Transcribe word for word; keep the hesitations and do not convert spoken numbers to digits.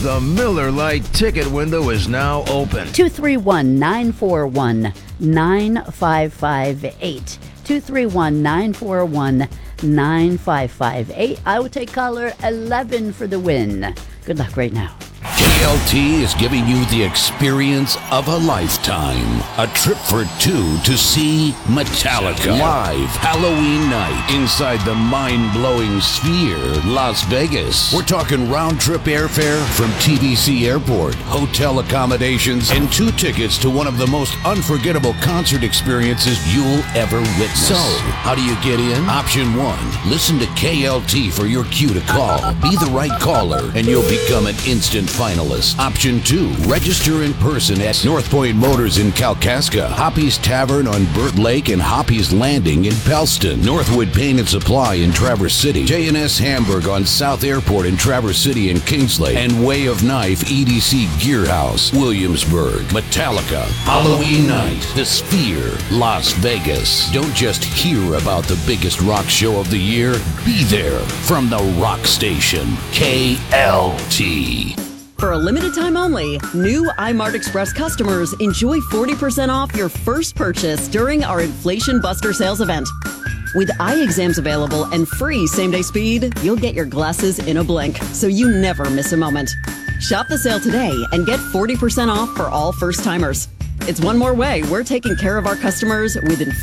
The Miller Lite ticket window is now open. two three one, nine four one, nine five five eight. two three one, nine four one, nine five five eight. I will take caller eleven for the win. Good luck right now. K L T is giving you the experience of a lifetime. A trip for two to see Metallica live Halloween night inside the mind-blowing Sphere, Las Vegas. We're talking round-trip airfare from T V C Airport, hotel accommodations, and two tickets to one of the most unforgettable concert experiences you'll ever witness. So, how do you get in? Option one, listen to K L T for your cue to call. Be the right caller, and you'll become an instant finalist. Option two, register in person at North Point Motors in Kalkaska, Hoppy's Tavern on Burt Lake, and Hoppy's Landing in Pellston, Northwood Paint and Supply in Traverse City, J and S Hamburg on South Airport in Traverse City and Kingsley, and Way of Knife E D C Gear House, Williamsburg. Metallica, Halloween night, the Sphere, Las Vegas. Don't just hear about the biggest rock show of the year. Be there from the rock station, K L T. For a limited time only, new iMart Express customers enjoy forty percent off your first purchase during our Inflation Buster sales event. With eye exams available and free same-day speed, you'll get your glasses in a blink, so you never miss a moment. Shop the sale today and get forty percent off for all first-timers. It's one more way we're taking care of our customers with inflation.